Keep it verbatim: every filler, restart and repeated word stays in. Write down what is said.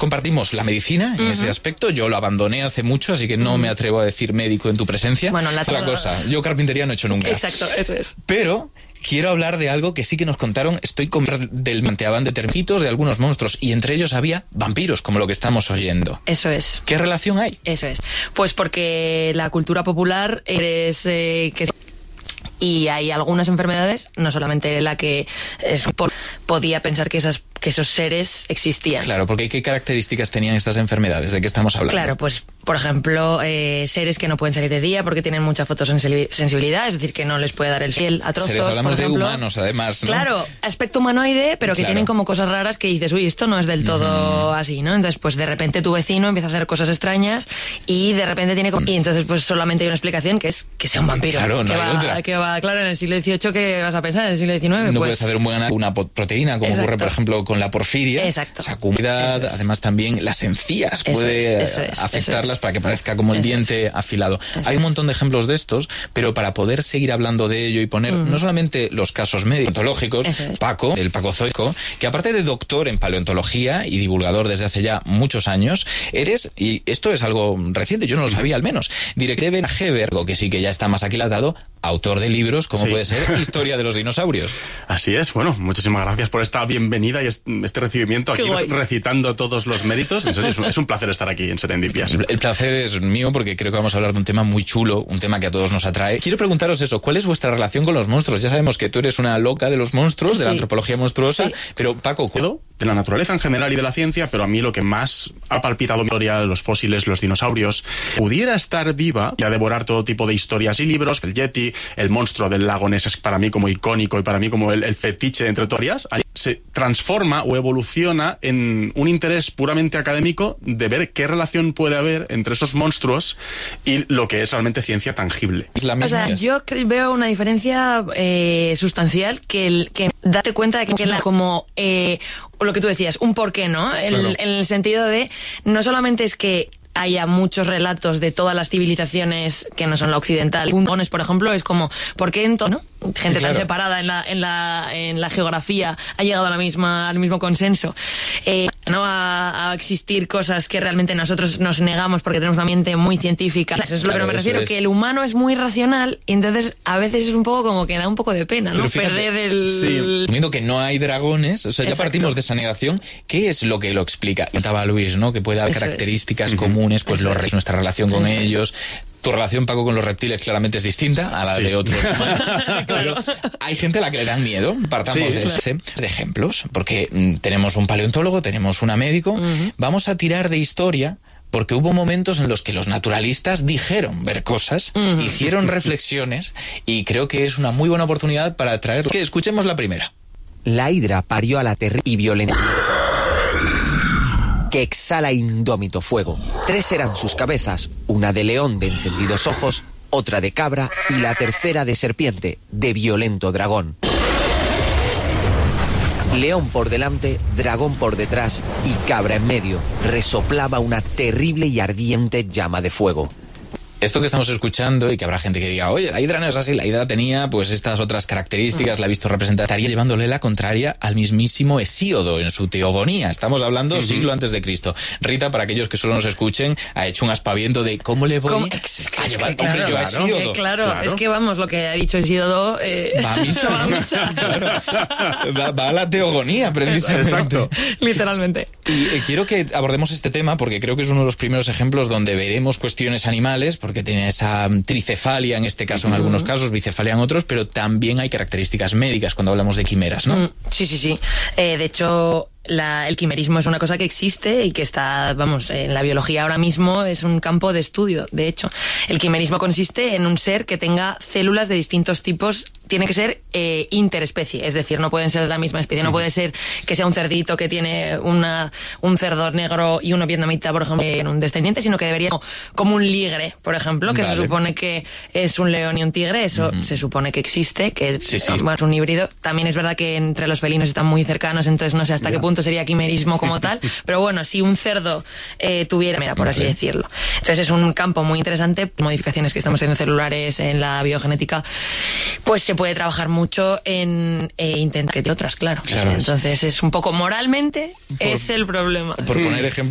compartimos la medicina en uh-huh. ese aspecto. Yo lo abandoné hace mucho, así que no uh-huh. me atrevo a decir médico en tu presencia. Bueno, la otra cosa, yo carpintería no he hecho nunca. Exacto, eso es. Pero quiero hablar de algo que sí que nos contaron. Estoy con del manteaban de termitos, de algunos monstruos, y entre ellos había vampiros, como lo que estamos oyendo. Eso es. ¿Qué relación hay? Eso es. Pues porque la cultura popular es eh, que y hay algunas enfermedades, no solamente la que es, podía pensar que esas que esos seres existían. Claro, porque ¿qué características tenían estas enfermedades? ¿De qué estamos hablando? Claro, pues, por ejemplo, eh, seres que no pueden salir de día porque tienen mucha fotosensibilidad, es decir, que no les puede dar el cielo a trozos, seres, hablamos por ejemplo. de humanos, además, ¿no? Claro, aspecto humanoide, pero que claro. tienen como cosas raras que dices, uy, esto no es del todo uh-huh. así, ¿no? Entonces, pues, de repente tu vecino empieza a hacer cosas extrañas y de repente tiene... Y entonces, pues, solamente hay una explicación que es que sea un vampiro. Claro, no que hay va, otra. Que va, claro, en el siglo dieciocho, ¿qué vas a pensar? En el siglo diecinueve, no pues... puedes hacer un buen análisis, una proteína, como Exacto. ocurre, por ejemplo, con la porfiria. Exacto. Esa acuidad, es. Además también las encías eso puede es, es, afectarlas es. Para que parezca como el eso diente es. Afilado. Eso Hay un montón de ejemplos de estos, pero para poder seguir hablando de ello y poner uh-huh. no solamente los casos médico-ontológicos, Paco, el Paco Zoico, que aparte de doctor en paleontología y divulgador desde hace ya muchos años, eres, y esto es algo reciente, yo no lo sabía al menos, director de Heber, que sí que ya está más aquilatado, autor de libros, como sí. puede ser Historia de los dinosaurios. Así es, bueno, muchísimas gracias por esta bienvenida y este recibimiento aquí recitando todos los méritos. En serio, es un, es un placer estar aquí en Serendipias. El, el placer es mío porque creo que vamos a hablar de un tema muy chulo, un tema que a todos nos atrae. Quiero preguntaros eso, ¿cuál es vuestra relación con los monstruos? Ya sabemos que tú eres una loca de los monstruos, sí. de la antropología monstruosa, sí. pero Paco, ¿cuál? De la naturaleza en general y de la ciencia, pero a mí lo que más ha palpitado mi historia, los fósiles, los dinosaurios, pudiera estar viva y a devorar todo tipo de historias y libros, el Yeti, el monstruo del lago Ness es para mí como icónico y para mí como el, el fetiche entre teorías, se transforma o evoluciona en un interés puramente académico de ver qué relación puede haber entre esos monstruos y lo que es realmente ciencia tangible. La o sea, es. yo veo una diferencia eh, sustancial que, el, que date cuenta de que, que la, como eh, lo que tú decías, un porqué, ¿no? El, claro. En el sentido de, no solamente es que haya muchos relatos de todas las civilizaciones que no son la occidental. Puntones, por ejemplo, es como, ¿por qué en tono? Gente claro. tan separada en la, en la, en la geografía ha llegado a la misma, al mismo consenso. Eh, no va a existir cosas que realmente nosotros nos negamos porque tenemos una mente muy científica. Eso es lo claro, que me refiero, es. que el humano es muy racional y entonces a veces es un poco como que da un poco de pena, ¿no? Fíjate, perder el... Sí. Viendo que no hay dragones, o sea, Exacto. ya partimos de esa negación. ¿Qué es lo que lo explica? Contaba Luis, ¿no? Que puede haber Eso características es. comunes, pues Eso los reyes, es. nuestra relación con Eso ellos... Es. Tu relación, Paco, con los reptiles claramente es distinta a la sí. de otros humanos. Pero hay gente a la que le dan miedo. Partamos sí, de, claro. ese, de ejemplos, porque mm, tenemos un paleontólogo, tenemos una médico. Uh-huh. Vamos a tirar de historia, porque hubo momentos en los que los naturalistas dijeron ver cosas, uh-huh. hicieron reflexiones, y creo que es una muy buena oportunidad para traerlo. Que escuchemos la primera. La hidra parió a la terrible y violenta que exhala indómito fuego. Tres eran sus cabezas, una de león de encendidos ojos, otra de cabra y la tercera de serpiente, de violento dragón. León por delante, dragón por detrás y cabra en medio, resoplaba una terrible y ardiente llama de fuego. Esto que estamos escuchando, y que habrá gente que diga, oye, la hidra no es así, la hidra tenía pues estas otras características, la he visto representar, estaría llevándole la contraria al mismísimo Hesíodo en su teogonía. Estamos hablando uh-huh. siglo antes de Cristo. Rita, para aquellos que solo nos escuchen, ha hecho un aspaviento de cómo le voy ¿Cómo? a llevar claro, hombre, yo a Hesíodo. Claro, claro, es que vamos, lo que ha dicho Hesíodo eh, va a misa. Va a, misa. Claro. va, va a la teogonía, precisamente. Exacto. Literalmente. Y eh, quiero que abordemos este tema porque creo que es uno de los primeros ejemplos donde veremos cuestiones animales, porque tiene esa tricefalia en este caso, en uh-huh. algunos casos, bicefalia en otros, pero también hay características médicas cuando hablamos de quimeras, ¿no? Mm, sí, sí, sí. Eh, de hecho... La, el quimerismo es una cosa que existe y que está, vamos, en la biología ahora mismo es un campo de estudio. De hecho, el quimerismo consiste en un ser que tenga células de distintos tipos. Tiene que ser eh, interespecie, es decir, no pueden ser de la misma especie. No puede ser que sea un cerdito que tiene una, un cerdo negro y uno vietnamita, por ejemplo, en un descendiente, sino que debería ser como un ligre, por ejemplo, que vale. se supone que es un león y un tigre. Eso uh-huh. se supone que existe, que sí, sí. es un híbrido. También es verdad que entre los felinos están muy cercanos, entonces no sé hasta yeah. qué punto sería quimerismo como tal, pero bueno, si un cerdo eh, tuviera, mira, por así okay. decirlo. Entonces es un campo muy interesante, modificaciones que estamos haciendo celulares en la biogenética, pues se puede trabajar mucho en eh, intentar que de otras, claro. claro. Entonces es un poco moralmente, por, es el problema. Por poner ejemplo